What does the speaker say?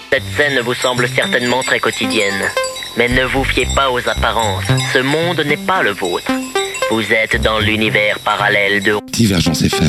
Cette scène vous semble certainement très quotidienne. Mais ne vous fiez pas aux apparences. Ce monde n'est pas le vôtre. Vous êtes dans l'univers parallèle de... Divergence FM.